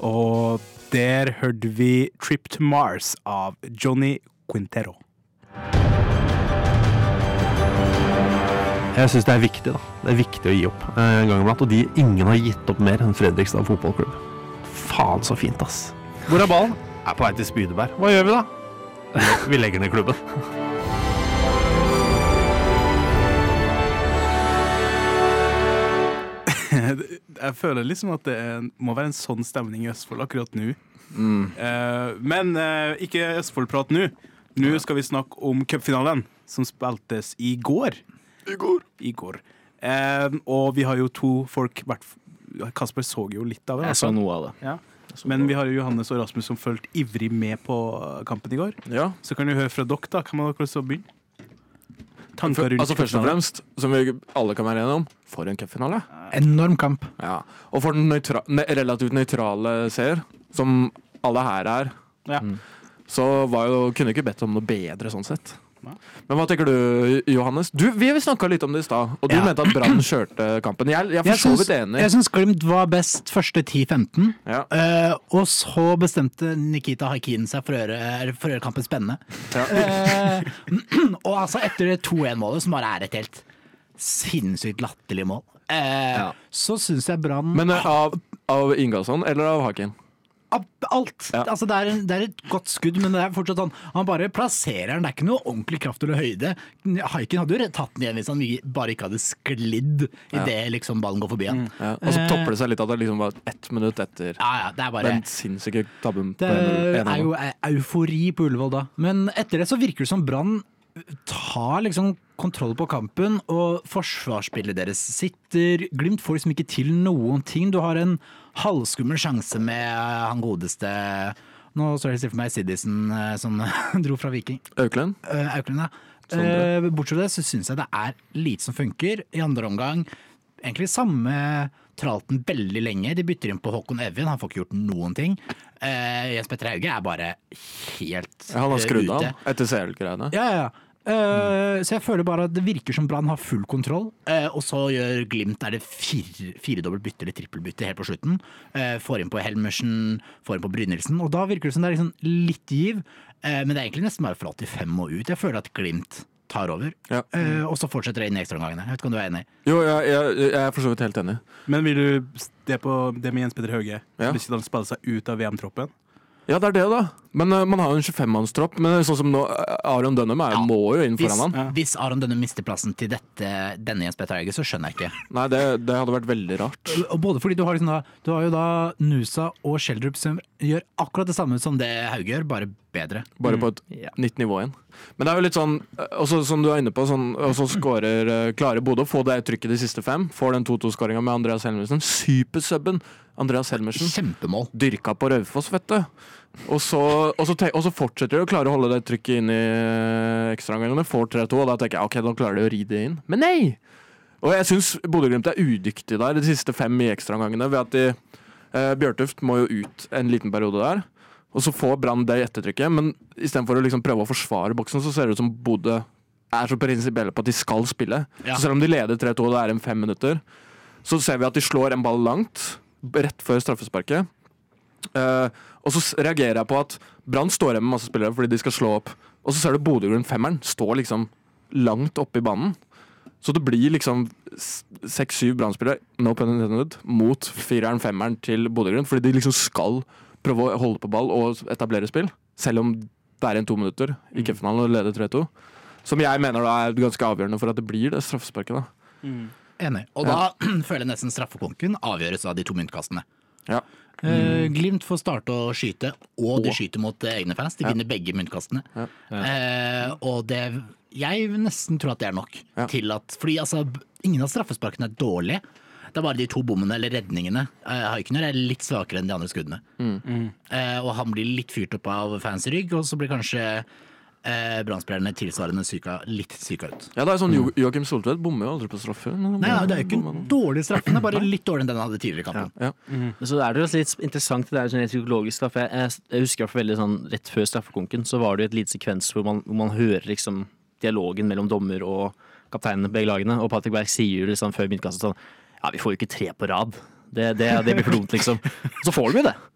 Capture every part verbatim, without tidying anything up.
Og der hørte vi Trip to Mars av Johnny Quintero. Jeg synes det er viktig da. Det er viktig å gi opp en gang iblant, og de, ingen har gitt opp mer enn Fredrikstad fotballklubb. Faen så fint, ass. Hvor er ballen? Er på vei til Spydeberg. Hva gjør vi da? Vi legger ned klubben. Jeg føler liksom at det er, må være en sånn stemning i Østfold akkurat nå. Mm. Uh, men uh, ikke Østfoldprat nå. Nå skal vi snakke om cupfinalen som spiltes i går. I går. I går. Uh, og vi har jo to folk vært, Kasper så jo litt av det. Jeg så noe av det. Ja. Men vi har jo Johannes og Rasmus som følte ivrig med på kampen i går. Ja. Så kan du høre fra dere da. Kan man dere så begynne? For, altså først og fremst, som vi alle kan være enige om, for en cupfinale. Enorm kamp. Ja. Og for den nøytra ne relativt nøytrale seer, som alle her er, ja. så var jo, kunne ikke bedt om noe bedre sånn sett. Men hva tenker du, Johannes? Du, vi har snakket litt om det i stad, og du ja. mente at Brann kjørte kampen. Jeg, jeg er for så vidt enig. Jeg synes Glimt var best første ti femten, ja. uh, og så bestemte Nikita Hakin seg for å gjøre, for å gjøre kampen spennende. Ja. Uh, og altså etter det to en-målet, som bare er et helt sinnssykt latterlig mål, uh, ja. så synes jeg Brann... Men uh, av, av Ingasson eller av Hakin? Alt. Ja. Altså, det, er, det er et godt skudd, men det er fortsatt sånn, han bare plasserer den. Det er ikke noe ordentlig kraft eller høyde. Haiken hadde jo tatt den igjen hvis han bare ikke hadde sklidd i ja. det liksom, ballen går forbi han. Mm. Ja. Og så topper det seg litt at det liksom var ett minutt etter ja, ja, det er bare, den sinnssyke tabben. Det er jo eufori på Ullevål da. Men etter det så virker det som Brann tar liksom kontroll på kampen, og forsvarsspillet deres sitter. Glimt får liksom ikke til noen ting. Du har en halvskummel sjanse med han godeste, nå står det stilt for meg, Siddisen som dro fra Viking. Auklend? Uh, Auklend, ja. Uh, bortsett fra det så synes jeg det er lite som funker. I andre omgang, egentlig samme tralten veldig lenge. De bytter inn på Håkon Evjen, han får ikke gjort noen ting. Uh, Jens Petter Hauge er bare helt uh, ja, han har skrudd av etter C L-greiene. Ja, ja, ja. Uh, så jeg føler bare at det virker som Brann har full kontroll, uh, og så gjør Glimt er det fire, fire dobbelt bytte eller trippelbytte helt på slutten. Uh, får inn på Helmersen, får inn på Brynildsen, og da virker det som det er liksom litt giv, uh, men det er egentlig nesten bare fra åttifem og ut. Jeg føler at Glimt tar over, ja. uh, og så fortsetter det inn i ekstraomgangene. Jeg vet ikke om du er enig? Jo, jeg, jeg, jeg er for så vidt helt enig. Men vil du det på det med Jens Petter Hauge? Ja. Vil ikke han spille seg ut av V M-troppen? Ja, det er det da. Men uh, man har jo en tjuefem-mannstropp, men sånn som nå, Aron Dønnum er, ja. må jo inn foran han. Ja. Hvis Aron Dønnum mister plassen til dette, denne Jens Petter Hauge, så skjønner jeg ikke. Nei, det, det hadde vært veldig rart. Og både fordi du har, liksom da, du har jo da Nusa og Schjelderup som gjør akkurat det samme som det Hauge gjør, bare bedre. Bare på et mm. ja. nytt nivå igjen. Men det er jo litt sånn, også som du er inne på, sånn, og så skårer uh, klare Bodø, få det trykket de siste fem, får den to to-skåringen med Andreas Helmersen, supersubben Andreas Helmersen. Kjempemål. Dyrka på Raufoss, vet du. Og så, og, så og så fortsetter de å klare å holde det trykket inn i ekstraomgangene, får tre to, og da tenker jeg, ok, da klarer de å ri det inn. Men nei! Og jeg synes Bodø-Glimt er udyktig der, de siste fem i ekstraomgangene, ved at de, uh, Bjørtuft må jo ut en liten periode der, og så får Brann det ettertrykket, men i stedet for å liksom prøve å forsvare boksen, så ser det ut som Bodø er så prinsipielle på at de skal spille. Ja. Så selv om de leder tre to, og det er en fem minutter, så ser vi at de slår en ball langt, rett før straffesparket. Uh, og så reagerer jeg på at Brann står hjemme med masse spillere fordi de skal slå opp, og så ser du Bodø-Glimt femmeren står liksom langt oppe i banen. Så det blir liksom seks syv Brann-spillere, no pun intended, mot fireren, femmeren til Bodø-Glimt, fordi de liksom skal prøve å holde på ball og etablere spill, selv om det er en to minutter i cupfinalen og leder tre to. Som jeg mener da er ganske avgjørende for at det blir det straffesparket da. Mm. Enig. Og da ja. føler jeg nesten straffekonken avgjøres av de to myntkastene. Ja. Mm. Uh, Glimt får starte å skyte, og de skyter mot uh, egne fans. De ja. vinner begge myntkastene. Ja. Ja. Uh, og det, jeg nesten tror at det er nok ja. til at, fordi altså, ingen av straffesparkene er dårlige. Det er bare de to bommene eller redningene. Uh, Haikner er litt svakere enn de andre skuddene. Mm. Mm. Uh, og han blir litt fyrt opp av fans i rygg, og så blir kanskje Eh, Brannspillerne tilsvarende syka, litt syka ut. Ja, det er sånn, jo- Joakim Soltvedt bommer jo aldri på straffe. Nei, nei, det er jo ikke en dårlig straffe, det er bare litt dårligere enn den han hadde tidligere i kampen. Ja, ja. Mm. Så er det jo litt interessant det der sånn psykologisk straffe. Jeg, jeg husker for veldig sånn, rett før straffekonken så var det jo et lite sekvens hvor man, hvor man hører liksom dialogen mellom dommer og kapteinen begge lagene, og Patrick Berg sier jo liksom før midtkastet sånn, ja, vi får jo ikke tre på rad. Det, det, det blir for dumt liksom. Så får de jo det.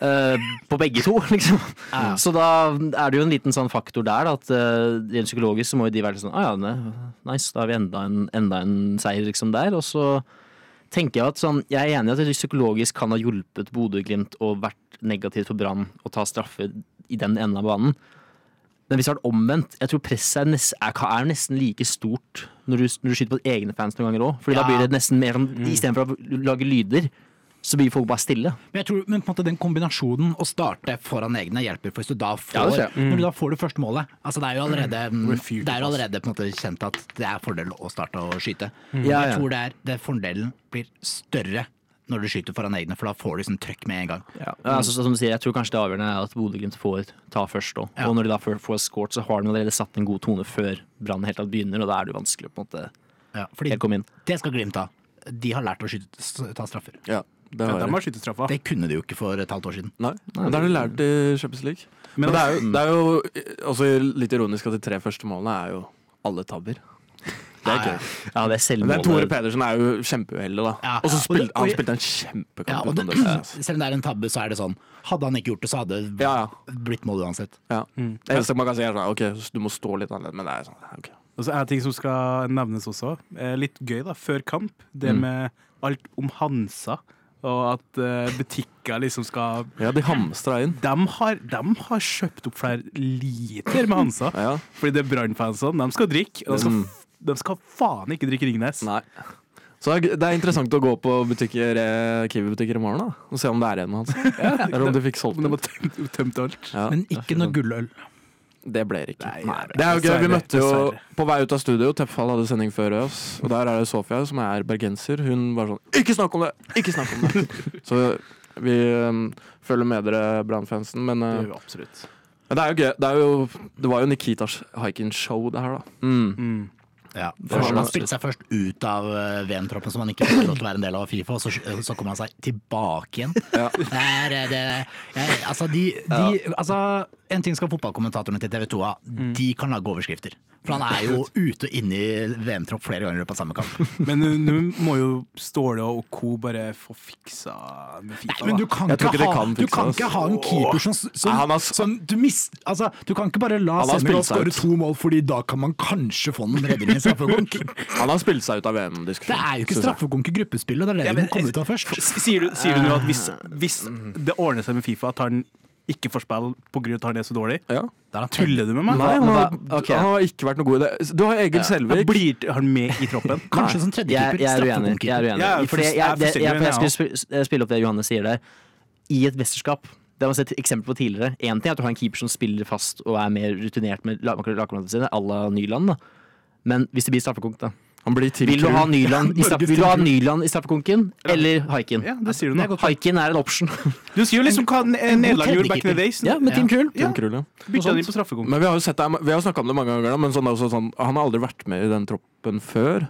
Uh, på begge to, liksom. Ja. Så da er det jo en liten sånn faktor der, da, at uh, rent psykologisk så må jo de være sånn ah, ja, nice, da har vi enda en, enda en seier liksom der. Og så tenker jeg at sånn, jeg er enig i at det psykologisk kan ha hjulpet Bodø/Glimt og vært negativt for Brann å ta straffer i den enden av banen. Men hvis det er omvendt, jeg tror presset er, nest, er, er nesten like stort når du, når du skyter på egne fans noen ganger også. Fordi ja. Da blir det nesten mer som, mm. i stedet for å lage lyder, så blir folk bare stille. Men jeg tror, men på en måte den kombinasjonen å starte foran egne hjelper, for hvis du da får, ja, mm. når du da får det første målet, altså det er jo allerede, mm. det er jo allerede på en måte kjent at det er fordel å starte å skyte. Mm. Ja, ja. Jeg tror det er, det fordelen blir større når du skyter foran egne, for da får du sånn trøkk med en gang. Ja, ja altså, som du sier, jeg tror kanskje det avgjørende er at Bodø/Glimt får ta først også. Ja. Og når de da får, får skåret, så har de allerede satt en god tone før Brann helt tatt begynner, og da er det jo vanskelig å på en måte ja, helt komme inn. Det skal Glimt ta. De har lært å skyte, ta straffer. Ja. Det, ja, de har skytestraffa. Det kunne de jo ikke for et halvt år siden. Nei, Nei det har de lært i Champions League. Men, Men det er jo, det er jo også litt ironisk at de tre første målene er jo alle tabber. Det er gøy. Ja, det er selvmålet. Tore Pedersen er jo kjempeuheldig, da. Ja, og så spil, han spilte en kjempekamp. Ja, og det, selv om det er en tabbe, så er det sånn. Hadde han ikke gjort det, så hadde det ja, ja. blitt mål uansett. Ja. Mm. Det eneste man kan si er sånn, ok, du må stå litt annerledes, men det er sånn, ok. Og så er det ting som skal nevnes også. Litt gøy da, før kamp. Det mm. med alt om Hansa. Og at uh, butikker liksom skal Ja, de hamstrer inn. De har, de har kjøpt opp flere liter med Hansa. Ja. Fordi det er brannfansene. De skal drikke. Og de skal, de skal faen ikke drikke Ringnes. Nei. Så det er interessant å gå på butikker, Kiwi-butikker i morgen da, og se om det er igjen med Hansa. Ja, eller om de fikk solgt det. De har tømt, tømt alt. Ja. Men ikke noe gulløl. Det ble det ikke. Nei, Nei, det er jo gøy. Vi møtte jo på vei ut av studio. Teppfall hadde sending før oss. Og der er det Sofia, som er bergenser. Hun var sånn Ikke snakk om det! Ikke snakk om det! Så vi um, følger med dere, Brann-fansen. Men, uh, det er jo absolutt. Men det er jo gøy. Det, er jo, det var jo Nikitas hiking-show, det her, da. Mm. Mm. Ja, først, han spilte seg først ut av V M-troppen, som han ikke fikk lov til å være en del av FIFA, og så, så kom han seg tilbake igjen. Ja. Det er, det, jeg, altså, de, de, ja. altså, en ting skal fotballkommentatorene til T V to ha, mm. de kan lage overskrifter. For han er jo ute og inne i V M-tropp flere ganger på samme kamp. Men nå må jo Ståle og Co bare få fiksa med FIFA. Nei, men du kan, ikke ha, kan, du kan ikke ha en keeper som, som, Nei, har, som du mist... Altså, du kan ikke bare la Senegal skåre to mål, fordi da kan man kanskje få noen redninger i straffekonk. Han har spilt seg ut av V M-diskusjonen. Det er jo ikke straffekonk i gruppespillet, det er det ja, men, vi må komme ut av først. Sier du, sier du nå at hvis, hvis det ordner seg med FIFA, tar den ikke får spill på grunn av at han er så dårlig? Ja. Tuller du med meg? Nei, han har, okay. han har ikke vært noe god. Du har Egil ja. Selvik. Blir han med i troppen? Kanskje som tredjekeeper. Jeg, jeg er uenig. Jeg, er uenig. Ja, for jeg, jeg, jeg, jeg, jeg skulle spille opp det Johannes sier der. I et mesterskap, det har man sett eksempel på tidligere. En ting er at du har en keeper som spiller fast og er mer rutinert med lagkameratene sine, à la Nyland. Da. Men hvis det blir straffekonk, da? Vil du ha Nyland i, straff, vil du ha Nyland i straffekonken, eller Haikin? Ja, det sier du nå. Haikin er en option. Du sier jo liksom hva Nederland gjorde back in the days. Ja, med Team Krul. Ja. Ja. Bytta de på straffekonken. Men vi har jo sett det, vi har snakket om det mange ganger, men sånn, også, sånn, han har aldri vært med i den troppen før.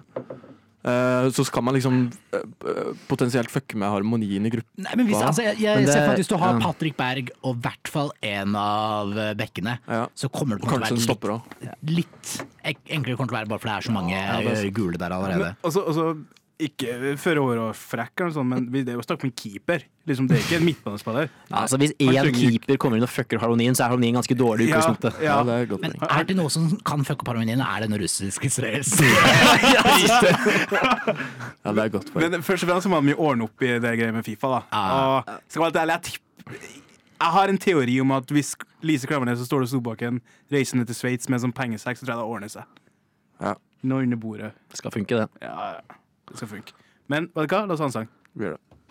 Uh, så skal man liksom uh, potensielt fucke med harmonien i gruppa. Nei, men hvis, altså, jeg, jeg det, ser faktisk du har ja. Patrick Berg og i hvert fall en av bekkene, ja. Så kommer det til å være litt, litt enklere kommer til å være bare fordi det er så mange ja, er gule der allerede. Men, altså, altså, ikke før over og frekk, sånn, men det er jo snakk om en keeper. Liksom, det er ikke en midtbanespiller. Ja, altså, hvis én keeper kommer inn og fucker harmonien, så er harmonien ganske dårlig. Ja, ja. Ja, det er godt. Men er det noe som kan fucke opp harmonien, er det noe russisk-israelsk? Ja, det er godt. Men først og fremst så må man jo ordne opp i det greia med FIFA. Da. Ah. Og, skal være ærlig, jeg, jeg har en teori om at hvis Lise Klavernes og Ståle Solbakken reiser ned til Sveits med en sånn pengesekk, så tror jeg det ordner seg. Ja. Nå under bordet. Det skal funke, det. Ja, ja. Det skal funke. Men vet du hva? La oss ha en sang. Vi gjør det.